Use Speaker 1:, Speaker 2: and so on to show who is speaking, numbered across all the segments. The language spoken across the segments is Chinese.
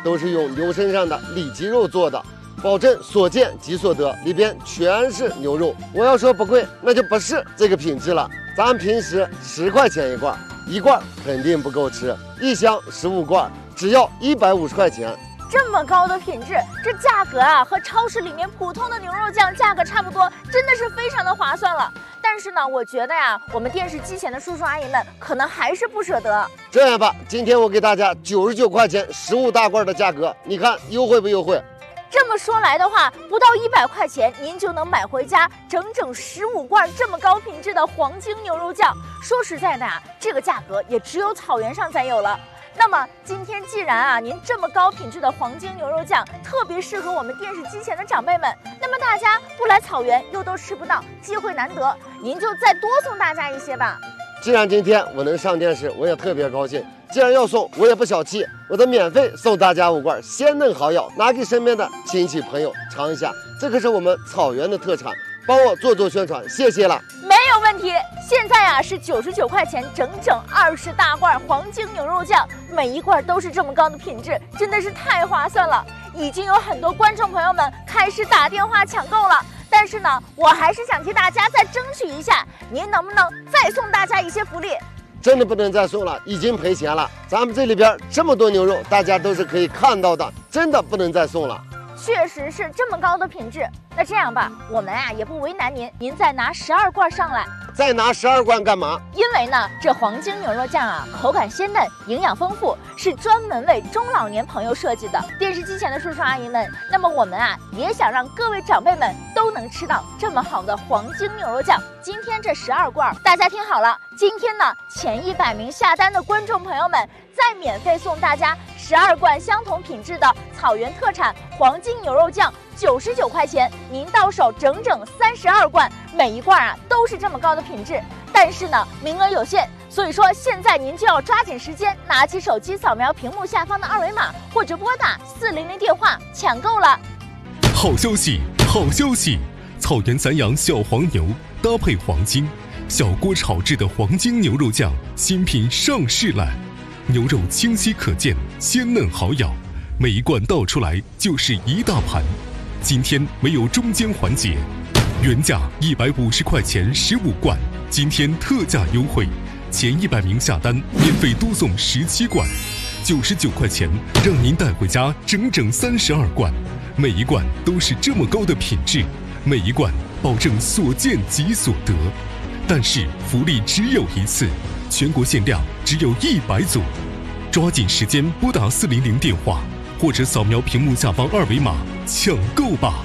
Speaker 1: 都是用牛身上的里脊肉做的，保证所见即所得，里边全是牛肉。我要说不贵，那就不是这个品质了。咱平时10块钱一罐，一罐肯定不够吃，一箱15罐，只要150块钱。
Speaker 2: 这么高的品质，这价格啊和超市里面普通的牛肉酱价格差不多，真的是非常的划算了。但是呢，我觉得呀，我们电视机前的叔叔阿姨们可能还是不舍得。
Speaker 1: 这样吧，今天我给大家99块钱15大罐的价格，你看优惠不优惠？
Speaker 2: 这么说来的话，不到100块钱，您就能买回家整整15罐这么高品质的黄金牛肉酱。说实在的啊，这个价格也只有草原上才有了。那么今天既然啊，您这么高品质的黄金牛肉酱特别适合我们电视机前的长辈们，那么大家不来草原又都吃不到，机会难得，您就再多送大家一些吧。
Speaker 1: 既然今天我能上电视，我也特别高兴。既然要送，我也不小气，我的免费送大家5罐鲜嫩好咬，拿给身边的亲戚朋友尝一下，这可是我们草原的特产，帮我做宣传，谢谢了。
Speaker 2: 没有问题，现在啊是99块钱，整整20大罐黄金牛肉酱，每一罐都是这么高的品质，真的是太划算了。已经有很多观众朋友们开始打电话抢购了，但是呢，我还是想替大家再争取一下，您能不能再送大家一些福利？
Speaker 1: 真的不能再送了，已经赔钱了。咱们这里边这么多牛肉，大家都是可以看到的，真的不能再送了。
Speaker 2: 确实是这么高的品质，那这样吧，我们啊也不为难您，您再拿12罐上来。
Speaker 1: 再拿12罐干嘛？
Speaker 2: 因为呢，这黄金牛肉酱啊，口感鲜嫩，营养丰富，是专门为中老年朋友设计的。电视机前的叔叔阿姨们，那么我们啊，也想让各位长辈们都能吃到这么好的黄金牛肉酱。今天这12罐，大家听好了，今天呢，前100名下单的观众朋友们，再免费送大家12罐相同品质的草原特产黄金牛肉酱，99块钱，您到手整整32罐，每一罐啊都是这么高的品质。但是呢，名额有限，所以说现在您就要抓紧时间，拿起手机扫描屏幕下方的2维码，或者拨打400电话抢购了。
Speaker 3: 好消息，好消息！草原散养小黄牛搭配黄金，小锅炒制的黄金牛肉酱新品上市了。牛肉清晰可见，鲜嫩好咬，每一罐倒出来就是一大盘。今天没有中间环节，原价150块钱15罐，今天特价优惠，前100名下单免费多送17罐，99块钱让您带回家整整32罐，每一罐都是这么高的品质，每一罐保证所见即所得。但是福利只有一次，全国限量只有100组，抓紧时间拨打400电话，或者扫描屏幕下方2维码抢购吧。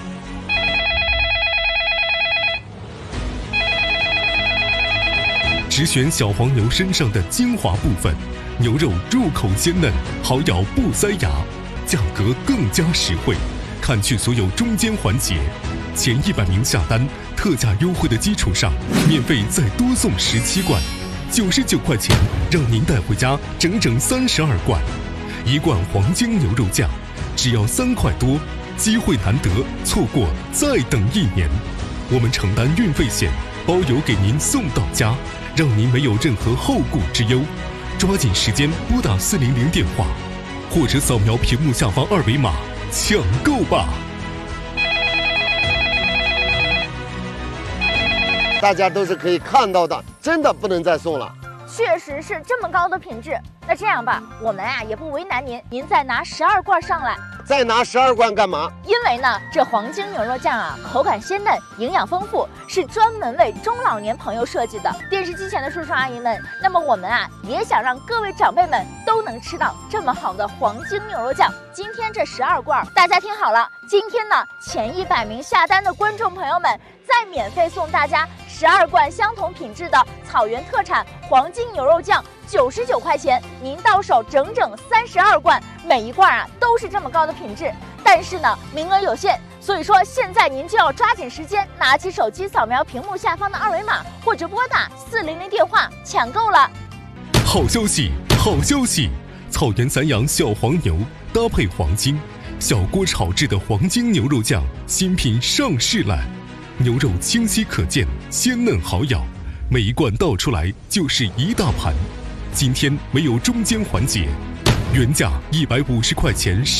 Speaker 3: 只选小黄牛身上的精华部分，牛肉入口鲜嫩，好咬不塞牙，价格更加实惠，砍去所有中间环节。前100名下单，特价优惠的基础上，免费再多送17罐，99块钱让您带回家整整32罐。一罐黄金牛肉酱只要3块多，机会难得，错过再等1年。我们承担运费险，包邮给您送到家，让您没有任何后顾之忧。抓紧时间拨打400电话，或者扫描屏幕下方2维码抢购吧。
Speaker 1: 大家都是可以看到的，真的不能再送了。
Speaker 2: 确实是这么高的品质，那这样吧，我们啊也不为难您，您再拿12罐上来。
Speaker 1: 再拿12罐干嘛？
Speaker 2: 因为呢，这黄金牛肉酱啊，口感鲜嫩，营养丰富，是专门为中老年朋友设计的。电视机前的叔叔阿姨们，那么我们啊也想让各位长辈们都能吃到这么好的黄金牛肉酱。今天这12罐，大家听好了，今天呢，前100名下单的观众朋友们，再免费送大家12罐相同品质的草原特产黄金牛肉酱，99块钱，您到手整整32罐，每一罐啊都是这么高的品质。但是呢，名额有限，所以说现在您就要抓紧时间，拿起手机扫描屏幕下方的2维码，或者拨打400电话抢购了。
Speaker 3: 好消息，好消息！草原散养小黄牛搭配黄金，小锅炒制的黄金牛肉酱新品上市了。牛肉清晰可见，鲜嫩好咬，每一罐倒出来就是一大盘。今天没有中间环节，原价150块钱